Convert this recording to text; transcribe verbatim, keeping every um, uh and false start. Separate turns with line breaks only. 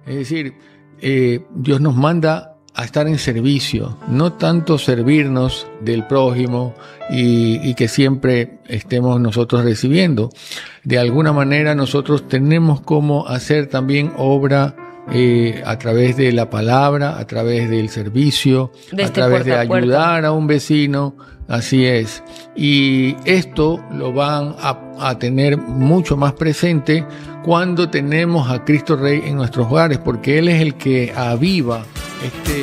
Es decir, eh, Dios nos manda a estar en servicio, no tanto servirnos del prójimo y, y que siempre estemos nosotros recibiendo. De alguna manera nosotros tenemos como hacer también obra eh, a través de la palabra, a través del servicio,
de
a
este
través de
puerta a puerta.
ayudar a un vecino. Así es. Y esto lo van a, a tener mucho más presente cuando tenemos a Cristo Rey en nuestros hogares, porque Él es el que aviva este